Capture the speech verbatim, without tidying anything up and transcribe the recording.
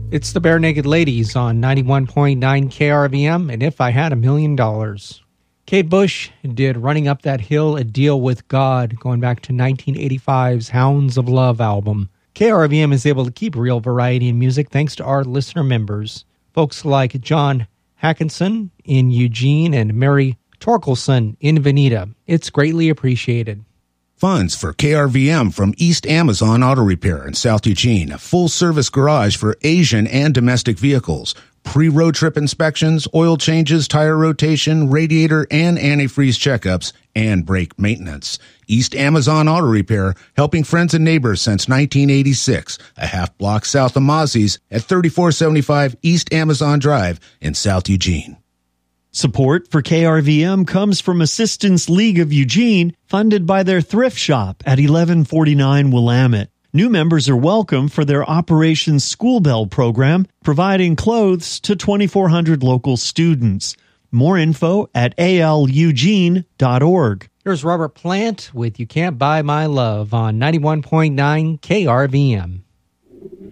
It's the Bare Naked Ladies on ninety-one point nine K R V M, and If I Had a Million Dollars. Kate Bush did Running Up That Hill, A Deal with God, going back to nineteen eighty-five's Hounds of Love album. K R V M is able to keep real variety in music thanks to our listener members. Folks like John Hackinson in Eugene and Mary Torkelson in Veneta. It's greatly appreciated. Funds for K R V M from East Amazon Auto Repair in South Eugene, a full-service garage for Asian and domestic vehicles, pre-road trip inspections, oil changes, tire rotation, radiator and antifreeze checkups, and brake maintenance. East Amazon Auto Repair, helping friends and neighbors since nineteen eighty-six, a half block south of Mozzie's at thirty-four seventy-five East Amazon Drive in South Eugene. Support for K R V M comes from Assistance League of Eugene, funded by their thrift shop at eleven forty-nine Willamette. New members are welcome for their Operation School Bell program, providing clothes to twenty-four hundred local students. More info at A L eugene dot org. Here's Robert Plant with You Can't Buy My Love on ninety-one point nine K R V M.